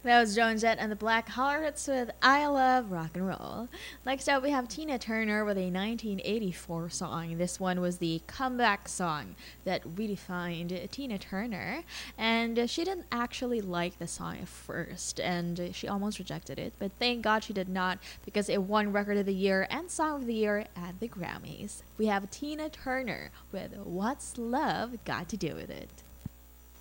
That was Joan Jett and the Black Hearts with I Love Rock and Roll. Next up, we have Tina Turner with a 1984 song. This one was the comeback song that redefined Tina Turner. And she didn't actually like the song at first, and she almost rejected it. But thank God she did not, because it won Record of the Year and Song of the Year at the Grammys. We have Tina Turner with What's Love Got to Do with It?